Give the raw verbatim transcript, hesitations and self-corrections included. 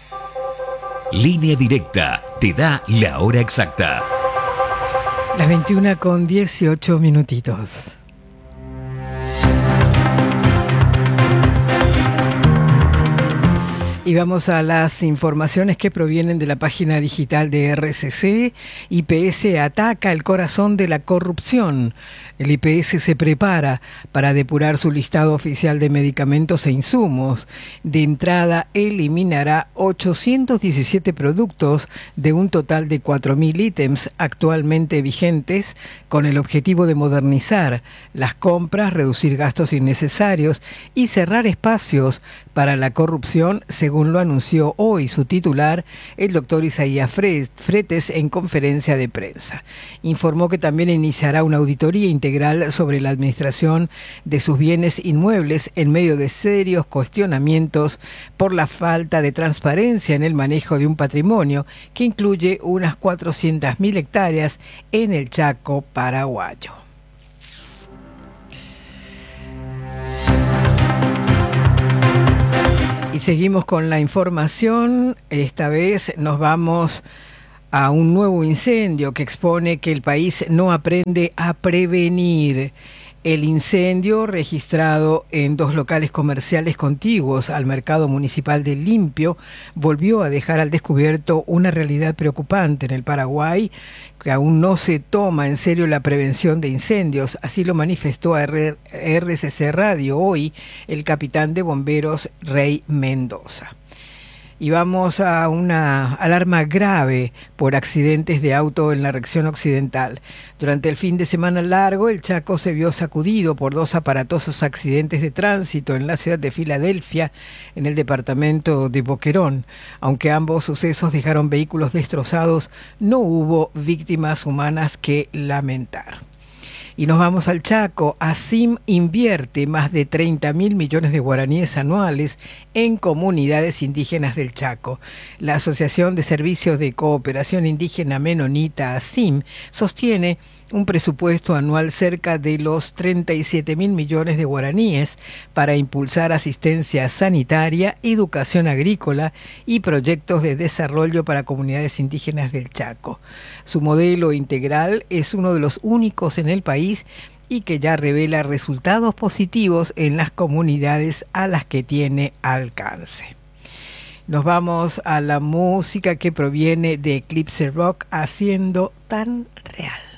Línea Directa te da la hora exacta. Las veintiuna con dieciocho minutitos. Y vamos a las informaciones que provienen de la página digital de R C C. I P S ataca el corazón de la corrupción. El I P S se prepara para depurar su listado oficial de medicamentos e insumos. De entrada, eliminará ochocientos diecisiete productos de un total de cuatro mil ítems actualmente vigentes, con el objetivo de modernizar las compras, reducir gastos innecesarios y cerrar espacios para la corrupción, según lo anunció hoy su titular, el doctor Isaías Fretes, en conferencia de prensa. Informó que también iniciará una auditoría integral sobre la administración de sus bienes inmuebles en medio de serios cuestionamientos por la falta de transparencia en el manejo de un patrimonio que incluye unas cuatrocientas mil hectáreas en el Chaco paraguayo. Y seguimos con la información. Esta vez nos vamos a un nuevo incendio que expone que el país no aprende a prevenir. El incendio, registrado en dos locales comerciales contiguos al mercado municipal de Limpio, volvió a dejar al descubierto una realidad preocupante en el Paraguay, que aún no se toma en serio la prevención de incendios. Así lo manifestó a R C C Radio hoy el capitán de bomberos Rey Mendoza. Y vamos a una alarma grave por accidentes de auto en la región occidental. Durante el fin de semana largo, el Chaco se vio sacudido por dos aparatosos accidentes de tránsito en la ciudad de Filadelfia, en el departamento de Boquerón. Aunque ambos sucesos dejaron vehículos destrozados, no hubo víctimas humanas que lamentar. Y nos vamos al Chaco. ASIM invierte más de treinta mil millones de guaraníes anuales en comunidades indígenas del Chaco. La Asociación de Servicios de Cooperación Indígena Menonita, ASIM, sostiene un presupuesto anual cerca de los treinta y siete mil millones de guaraníes para impulsar asistencia sanitaria, educación agrícola y proyectos de desarrollo para comunidades indígenas del Chaco. Su modelo integral es uno de los únicos en el país y que ya revela resultados positivos en las comunidades a las que tiene alcance. Nos vamos a la música que proviene de Eclipse Rock, Haciendo Tan Real.